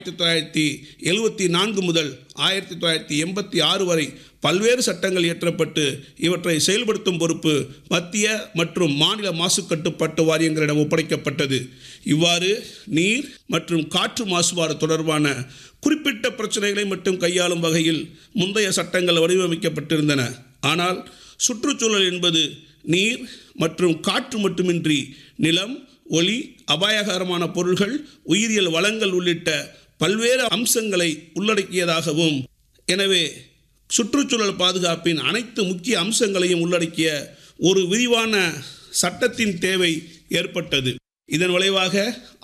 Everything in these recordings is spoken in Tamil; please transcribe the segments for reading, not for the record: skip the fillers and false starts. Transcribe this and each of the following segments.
1974 முதல் 1986 வரை பல்வேறு சட்டங்கள் இயற்றப்பட்டு இவற்றை செயல்படுத்தும் பொறுப்பு மத்திய மற்றும் மாநில மாசு கட்டுப்பாட்டு வாரியங்களிடம் ஒப்படைக்கப்பட்டது. இவ்வாறு நீர் மற்றும் காற்று மாசுபாடு தொடர்பான குறிப்பிட்ட பிரச்சனைகளை மட்டும் கையாளும் வகையில் முந்தைய சட்டங்கள் வடிவமைக்கப்பட்டிருந்தன. ஆனால் சுற்றுச்சூழல் என்பது நீர் மற்றும் காற்று மட்டுமின்றி நிலம், ஒளி, அபாயகரமான பொருள்கள், உயிரியல் வளங்கள் உள்ளிட்ட பல்வேறு அம்சங்களை உள்ளடக்கியதாகவும், எனவே சுற்றுச்சூழல் பாதுகாப்பின் அனைத்து முக்கிய அம்சங்களையும் உள்ளடக்கிய ஒரு விரிவான சட்டத்தின் தேவை ஏற்பட்டது. இதன் விளைவாக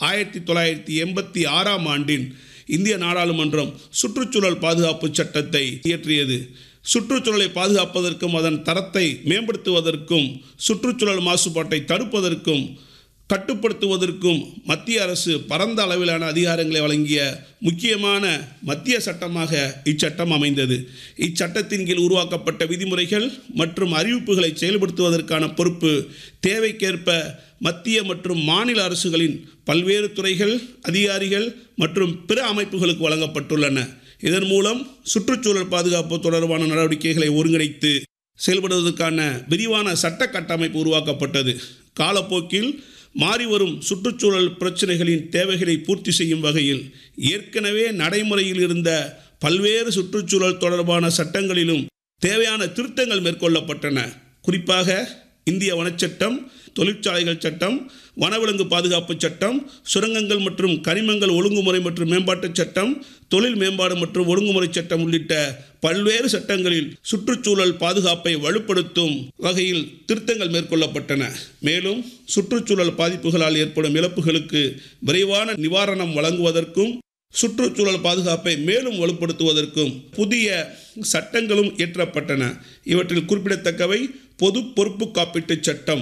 1986ஆம் ஆண்டின் இந்திய நாடாளுமன்றம் சுற்றுச்சூழல் பாதுகாப்பு சட்டத்தை இயற்றியது. சுற்றுச்சூழலை பாதுகாப்பதற்கும் அதன் தரத்தை மேம்படுத்துவதற்கும் சுற்றுச்சூழல் மாசுபாட்டை தடுப்பதற்கும் கட்டுப்படுத்துவதற்கும் மத்திய அரசு பரந்த அளவிலான அதிகாரங்களை வழங்கிய முக்கியமான மத்திய சட்டமாக இச்சட்டம் அமைந்தது. இச்சட்டத்தின் கீழ் உருவாக்கப்பட்ட விதிமுறைகள் மற்றும் அறிவிப்புகளை செயல்படுத்துவதற்கான பொறுப்பு தேவைக்கேற்ப மத்திய மற்றும் மாநில அரசுகளின் பல்வேறு துறைகள், அதிகாரிகள் மற்றும் பிற அமைப்புகளுக்கு வழங்கப்பட்டுள்ளன. இதன் மூலம் சுற்றுச்சூழல் பாதுகாப்பு தொடர்பான நடவடிக்கைகளை ஒருங்கிணைத்து செயல்படுவதற்கான விரிவான சட்ட கட்டமைப்பு உருவாக்கப்பட்டது. காலப்போக்கில் மாறிவரும் சுற்றுச்சூழல் பிரச்சனைகளின் தேவைகளை பூர்த்தி செய்யும் வகையில் ஏற்கனவே நடைமுறையில் இருந்த பல்வேறு சுற்றுச்சூழல் தொடர்பான சட்டங்களிலும் தேவையான திருத்தங்கள் மேற்கொள்ளப்பட்டன. குறிப்பாக இந்திய வனச்சட்டம், தொழிற்சாலைகள் சட்டம், வனவிலங்கு பாதுகாப்பு சட்டம், சுரங்கங்கள் மற்றும் கனிமங்கள் ஒழுங்குமுறை மற்றும் மேம்பாட்டுச் சட்டம், தொழில் மேம்பாடு மற்றும் ஒழுங்குமுறை சட்டம் உள்ளிட்ட பல்வேறு சட்டங்களில் சுற்றுச்சூழல் பாதுகாப்பை வலுப்படுத்தும் வகையில் திருத்தங்கள் மேற்கொள்ளப்பட்டன. மேலும் சுற்றுச்சூழல் பாதிப்புகளால் ஏற்படும் இழப்புகளுக்கு விரைவான நிவாரணம் வழங்குவதற்கும் சுற்றுச்சூழல் பாதுகாப்பை மேலும் வலுப்படுத்துவதற்கும் புதிய சட்டங்களும் இயற்றப்பட்டன. இவற்றில் குறிப்பிடத்தக்கவை பொது பொறுப்பு காப்பீட்டு சட்டம்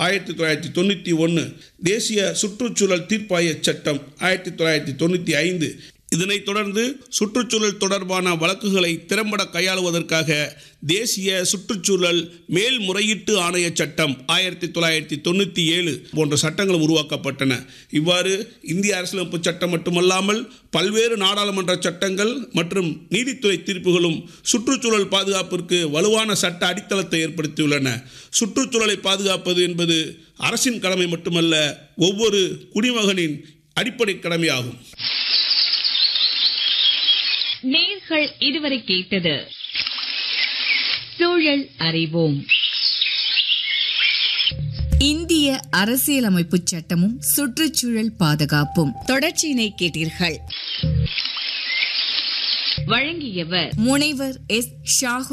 1991, தேசிய சுற்றுச்சூழல் தீர்ப்பாய சட்டம் 1995. இதனைத் தொடர்ந்து சுற்றுச்சூழல் தொடர்பான வழக்குகளை திறம்பட கையாளுவதற்காக தேசிய சுற்றுச்சூழல் மேல்முறையீட்டு ஆணைய சட்டம் 1997 போன்ற சட்டங்களும் உருவாக்கப்பட்டன. இவ்வாறு இந்திய அரசியலமைப்பு சட்டம் மட்டுமல்லாமல் பல்வேறு நாடாளுமன்ற சட்டங்கள் மற்றும் நீதித்துறை தீர்ப்புகளும் சுற்றுச்சூழல் பாதுகாப்பிற்கு வலுவான சட்ட அடித்தளத்தை ஏற்படுத்தியுள்ளன. சுற்றுச்சூழலை பாதுகாப்பது என்பது அரசின் கடமை மட்டுமல்ல, ஒவ்வொரு குடிமகனின் அடிப்படை கடமையாகும். நேயர்கள் இதுவரை கேட்டது சூழல் அறிவோம். இந்திய அரசியலமைப்பு சட்டமும் சுற்றுச்சூழல் பாதுகாப்பும் தொடர்ச்சியினை கேட்டீர்கள். வழங்கியவர் முனைவர் எஸ். ஷாகுல்